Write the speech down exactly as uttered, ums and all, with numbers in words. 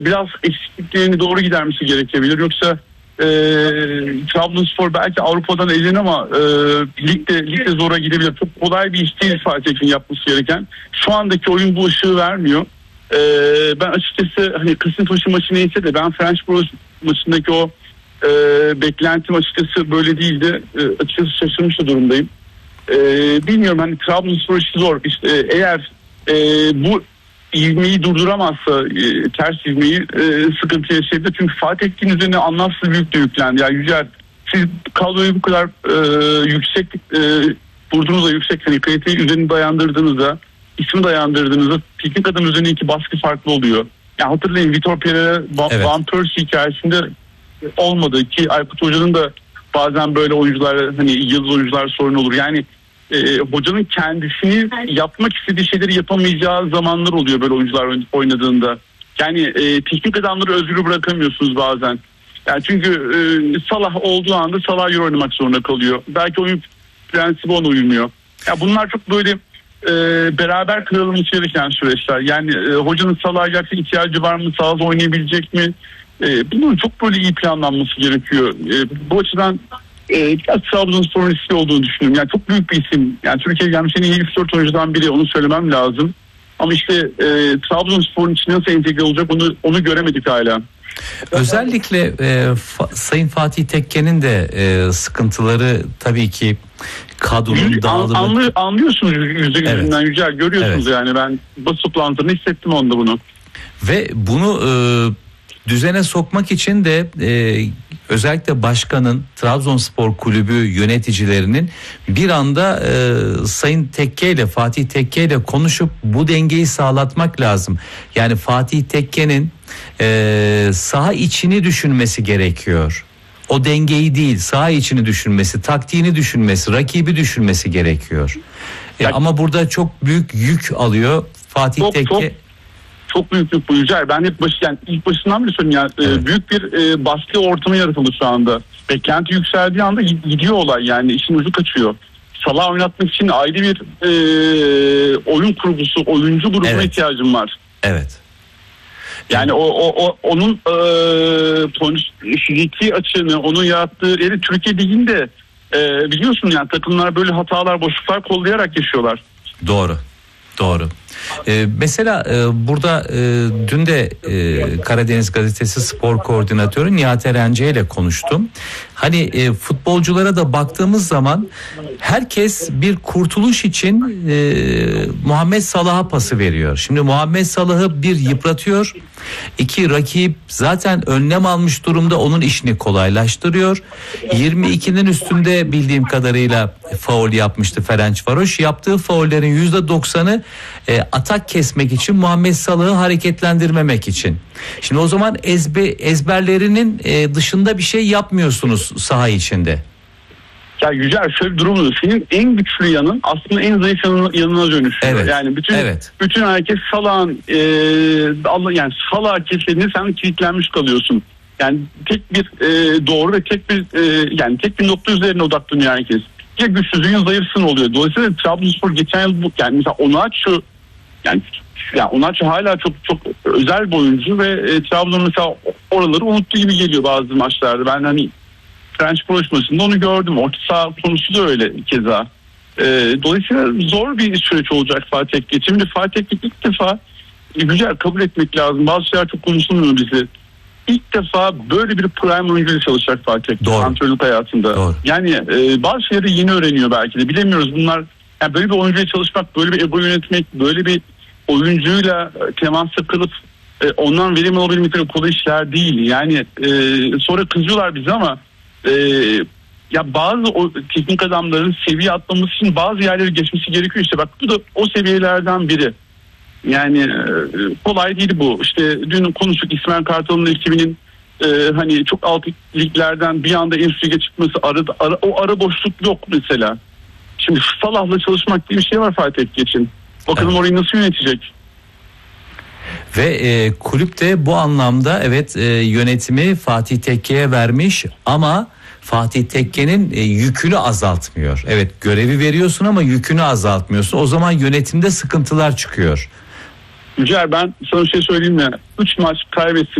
biraz eksikliklerini doğru gidermesi gerekebilir. Yoksa e, Trabzonspor belki Avrupa'dan elin ama e, ligde, ligde zora gidebilir. Çok kolay bir iş değil Fatih Tekin yapması gereken. Şu andaki oyun bu ışığı vermiyor. E, ben açıkçası hani Kasımpaşa maçı neyse de ben Fenerbahçe maçındaki o e, beklentim açıkçası böyle değildi. E, açıkçası şaşırmış da durumdayım. E, bilmiyorum hani Trabzonspor işi zor. İşte, e, eğer e, bu ivmeyi durduramazsa e, ters ivmeyi e, sıkıntı yaşayabilir. Çünkü Fatih Tekin üzerine anlamsız büyük de yüklendi. Yani Yücel, siz kadroyu bu kadar e, yüksek e, vurduğunuzda yüksek hani kaliteyi üzerine dayandırdığınızda, ismi dayandırdığınızda teknik adam üzerindeki baskı farklı oluyor. Yani hatırlayın Vitor Pereira, evet. Van Persie hikayesinde olmadı ki Aykut Hoca'nın da bazen böyle oyuncular hani yıldız oyuncular sorun olur. Yani e, hocanın kendisini yapmak istediği şeyleri yapamayacağı zamanlar oluyor böyle oyuncular oynadığında. Yani e, teknik adamları özgür bırakamıyorsunuz bazen. Yani çünkü e, Salah olduğu anda Salah yer oynamak zorunda kalıyor. Belki oyun prensibi ona uymuyor. Ya bunlar çok böyle e, beraber kırılması gereken süreçler. Yani e, hocanın Salah'a gerçekten ihtiyacı var mı? Sahada oynayabilecek mi? E, bunun çok böyle iyi planlanması gerekiyor. E, bu açıdan e, biraz Trabzonspor'un riskli olduğunu düşünüyorum. Yani çok büyük bir isim. Yani Türkiye'ye gelmiş en iyi üç dört oyuncudan biri. Onu söylemem lazım. Ama işte e, Trabzonspor'un içine nasıl entegre olacak onu onu göremedik hala. Özellikle e, fa, Sayın Fatih Tekke'nin de e, sıkıntıları tabii ki kadronun dağılımı. Anlı, anlıyorsunuz yüzde yüzünden evet. Yücel görüyorsunuz evet. Yani ben basın toplantısını hissettim onda bunu. Ve bunu e, düzene sokmak için de e, özellikle başkanın, Trabzonspor Kulübü yöneticilerinin bir anda e, Sayın Tekke ile Fatih Tekke ile konuşup bu dengeyi sağlatmak lazım. Yani Fatih Tekke'nin e, saha içini düşünmesi gerekiyor. O dengeyi değil, saha içini düşünmesi, taktiğini düşünmesi, rakibi düşünmesi gerekiyor. E, ama burada çok büyük yük alıyor Fatih çok, Tekke. Çok. Çok büyük bir Yücel. Ben hep baş, yani ilk başından bile söyleyeyim yani evet. e, büyük bir e, baskı ortamı yaratıldı şu anda. Beklenti yükseldiği anda gidiyor olay yani işin ucu kaçıyor. Salah oynatmak için ayrı bir e, oyun kurgusu, oyuncu grubuna evet. ihtiyacım var. Evet. Yani o, o, o onun e, fiziki açığını, onun yarattığı yeri Türkiye Ligi'nde e, biliyorsun yani takımlar böyle hatalar, boşluklar kollayarak yaşıyorlar. Doğru. Doğru. Ee, mesela e, burada e, dün de e, Karadeniz Gazetesi spor koordinatörü Nihat Erenci ile konuştum. Hani e, futbolculara da baktığımız zaman herkes bir kurtuluş için e, Muhammed Salah'a pası veriyor. Şimdi Muhammed Salah'ı bir yıpratıyor. İki rakip zaten önlem almış durumda, onun işini kolaylaştırıyor. yirmi ikinin üstünde bildiğim kadarıyla faul yapmıştı Ferencvaros. Yaptığı faullerin yüzde doksanı e, atak kesmek için, Muhammed Salah'ı hareketlendirmemek için. Şimdi o zaman ezbe, ezberlerinin e, dışında bir şey yapmıyorsunuz saha içinde. Ya Yücel şöyle bir durum, senin en güçlü yanın aslında en zayıf yanına, yanına dönüşüyor. Evet. Yani bütün evet. bütün herkes Salah'ın e, Allah yani Salah kesildiğinde sen kilitlenmiş kalıyorsun. Yani tek bir e, doğru ve tek bir e, yani tek bir nokta üzerine odaklanıyor herkes. Ya güçsüzün ya zayıfsın oluyor. Dolayısıyla Trabzonspor geçen yıl bu yani mesela Onaçu yani yani Onaçu hala çok çok özel bir oyuncu ve e, Trabzon mesela oraları unuttuğu gibi geliyor bazı maçlarda. Ben hani French Pro maçında onu gördüm. Orta saha konusu da öyle keza. E, dolayısıyla zor bir süreç olacak Fatih Tekke. Şimdi Fatih Tekke ilk defa e, güzel kabul etmek lazım. Bazı şeyler çok konuşulmuyor bizi. İlk defa böyle bir prime oyuncuyla çalışacak Fatih Tekke antrenörlük hayatında. Doğru. Yani e, bazı şeyleri yeni öğreniyor belki de. Bilemiyoruz bunlar. Yani böyle bir oyuncuyla çalışmak, böyle bir ego yönetmek, böyle bir oyuncuyla temasa kalıp e, ondan verim alabilmek kolay işler değil. Yani e, sonra kızıyorlar bize ama e, ya bazı o teknik adamların seviye atlaması için bazı yerleri geçmesi gerekiyor. İşte bak bu da o seviyelerden biri. Yani e, kolay değil bu. İşte dün konuştuk İsmail Kartal'ın ekibinin e, hani çok alt liglerden bir anda en üst lige çıkması, ara, ara, o ara boşluk yok mesela. Şimdi Salah'la çalışmak diye bir şey var Fatih Tekke için. Bakalım evet. Orayı nasıl yönetecek? Ve e, kulüp de bu anlamda evet e, yönetimi Fatih Tekke'ye vermiş ama Fatih Tekke'nin e, yükünü azaltmıyor. Evet görevi veriyorsun ama yükünü azaltmıyorsun. O zaman yönetimde sıkıntılar çıkıyor. Yücel, ben sana bir şey söyleyeyim mi? üç maç kaybetsin